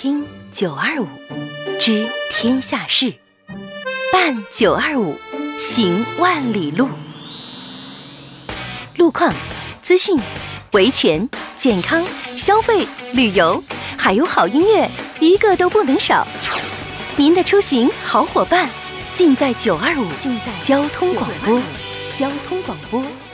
听925知天下事，办925行万里路。路况、资讯、维权、健康、消费、旅游，还有好音乐，一个都不能少。您的出行好伙伴，尽在925，交通广播。交通广播。